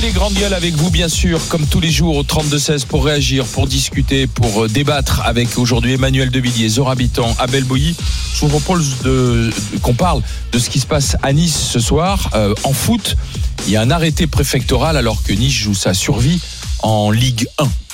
les grandes gueules avec vous, bien sûr, comme tous les jours au 32-16 pour réagir, pour discuter, pour débattre avec aujourd'hui Emmanuel Devilliers, Zora Habitant, Abel Boilly. Je vous propose qu'on parle de ce qui se passe à Nice ce soir. En foot, il y a un arrêté préfectoral alors que Nice joue sa survie en Ligue 1.